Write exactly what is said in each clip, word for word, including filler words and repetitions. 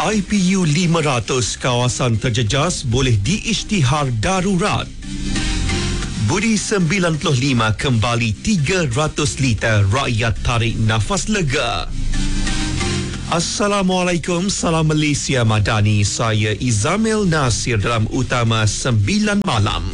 I P U lima ratus kawasan terjejas boleh diisytihar darurat. Budi sembilan puluh lima kembali tiga ratus liter, rakyat tarik nafas lega. Assalamualaikum, salam Malaysia Madani. Saya Izamil Nasir dalam Utama sembilan Malam.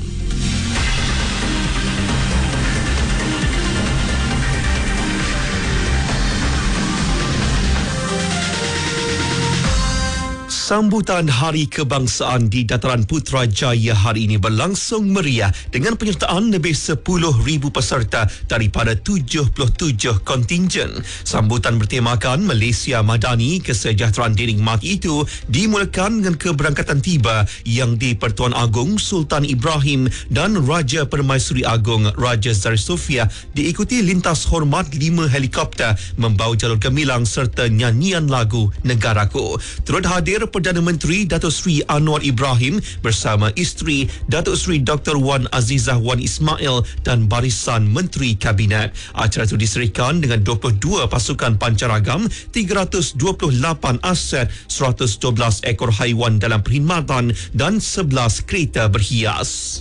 Sambutan Hari Kebangsaan di Dataran Putrajaya hari ini berlangsung meriah dengan penyertaan lebih sepuluh ribu peserta daripada tujuh puluh tujuh kontingen. Sambutan bertemakan Malaysia Madani, Kesejahteraan Dinding Mati itu dimulakan dengan keberangkatan tiba yang di-Pertuan Agong Sultan Ibrahim dan Raja Permaisuri Agong Raja Zari Sofia, diikuti lintas hormat lima helikopter membawa jalur gemilang serta nyanyian lagu Negaraku. Turut hadir Perdana Menteri Datuk Seri Anwar Ibrahim bersama isteri Datuk Seri Doktor Wan Azizah Wan Ismail dan barisan Menteri Kabinet. Acara itu diserikan dengan dua puluh dua pasukan pancaragam, tiga ratus dua puluh lapan aset, seratus dua belas ekor haiwan dalam perkhidmatan dan sebelas kereta berhias.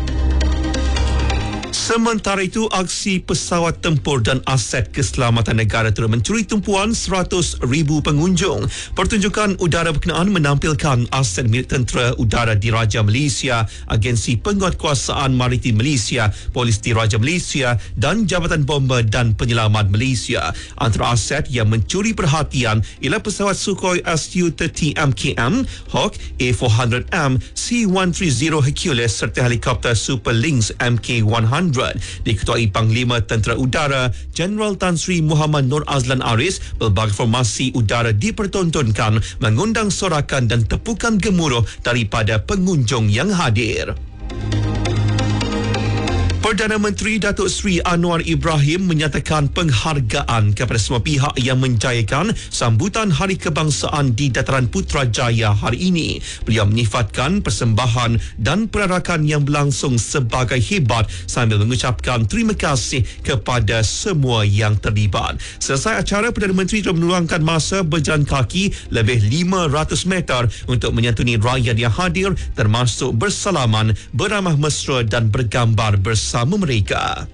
Sementara itu, aksi pesawat tempur dan aset keselamatan negara turut mencuri tumpuan seratus ribu pengunjung. Pertunjukan udara berkenaan menampilkan aset milik Tentera Udara Diraja Malaysia, Agensi Penguatkuasaan Maritim Malaysia, Polis Diraja Malaysia dan Jabatan Bomba dan Penyelamat Malaysia. Antara aset yang mencuri perhatian ialah pesawat Sukhoi S U tiga puluh M K M, Hawk A empat ratus M, C seratus tiga puluh Hercules serta helikopter Super Lynx M K seratus. Diketuai Panglima Tentera Udara Jeneral Tan Sri Muhammad Nur Azlan Aris, pelbagai formasi udara dipertontonkan mengundang sorakan dan tepukan gemuruh daripada pengunjung yang hadir. Perdana Menteri Datuk Seri Anwar Ibrahim menyatakan penghargaan kepada semua pihak yang menjayakan sambutan Hari Kebangsaan di Dataran Putrajaya hari ini. Beliau menyifatkan persembahan dan perarakan yang berlangsung sebagai hebat sambil mengucapkan terima kasih kepada semua yang terlibat. Selesai acara, Perdana Menteri telah meluangkan masa berjalan kaki lebih lima ratus meter untuk menyantuni rakyat yang hadir, termasuk bersalaman, beramah mesra dan bergambar bersama sama mereka.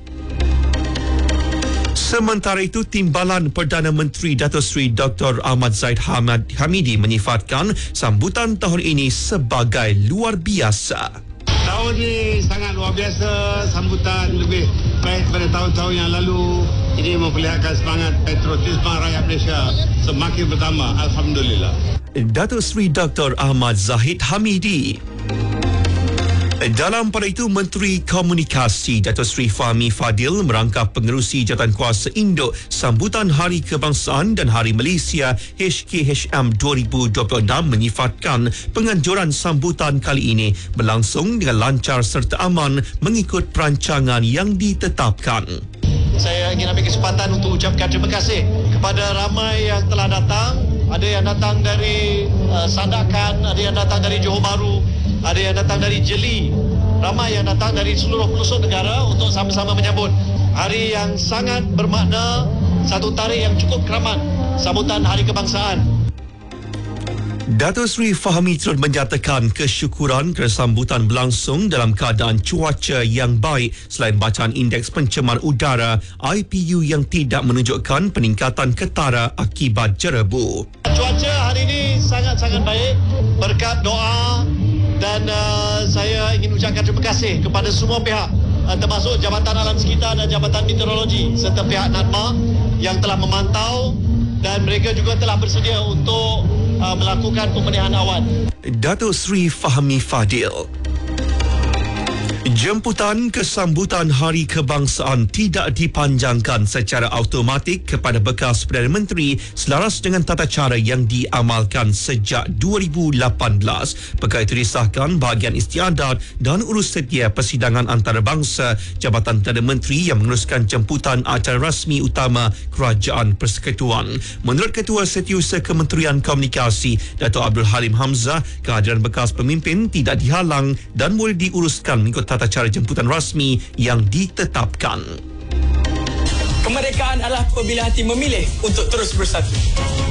Sementara itu, Timbalan Perdana Menteri Datuk Seri Doktor Ahmad Zahid Hamidi menyifatkan sambutan tahun ini sebagai luar biasa. Tahun ini sangat luar biasa, sambutan lebih baik daripada tahun-tahun yang lalu. Ini memperlihatkan semangat patriotisme rakyat Malaysia semakin bertambah. Alhamdulillah. Datuk Seri Doktor Ahmad Zahid Hamidi. Dalam pada itu, Menteri Komunikasi Datuk Seri Fahmi Fadil merangkap pengerusi Jawatankuasa Induk sambutan Hari Kebangsaan dan Hari Malaysia H K H M dua ribu dua puluh enam menyifatkan penganjuran sambutan kali ini berlangsung dengan lancar serta aman mengikut perancangan yang ditetapkan. Saya ingin ambil kesempatan untuk ucapkan terima kasih kepada ramai yang telah datang. Ada yang datang dari uh, Sandakan, ada yang datang dari Johor Bahru, ada yang datang dari Jeli. Ramai yang datang dari seluruh pelosok negara untuk sama-sama menyambut hari yang sangat bermakna, satu tarikh yang cukup keramat, sambutan Hari Kebangsaan. Datuk Seri Fahmi turut menyatakan kesyukuran kerana sambutan berlangsung dalam keadaan cuaca yang baik selain bacaan indeks pencemar udara I P U yang tidak menunjukkan peningkatan ketara akibat jerebu. Cuaca hari ini sangat-sangat baik berkat doa dan uh, saya ingin ucapkan terima kasih kepada semua pihak, uh, termasuk Jabatan Alam Sekitar dan Jabatan Meteorologi serta pihak NADMA yang telah memantau dan mereka juga telah bersedia untuk uh, melakukan pembenihan awan. Datuk Seri Fahmi Fadil. Jemputan kesambutan Hari Kebangsaan tidak dipanjangkan secara automatik kepada bekas Perdana Menteri selaras dengan tata cara yang diamalkan sejak dua ribu lapan belas. Perkara itu disahkan bahagian istiadat dan urus sedia persidangan antarabangsa Jabatan Perdana Menteri yang menguruskan jemputan acara rasmi utama Kerajaan Persekutuan. Menurut Ketua Setiausaha Kementerian Komunikasi Dato' Abdul Halim Hamzah, kehadiran bekas pemimpin tidak dihalang dan boleh diuruskan mengikut tata cara jemputan rasmi yang ditetapkan. Kemerdekaan adalah apabila hati memilih untuk terus bersatu.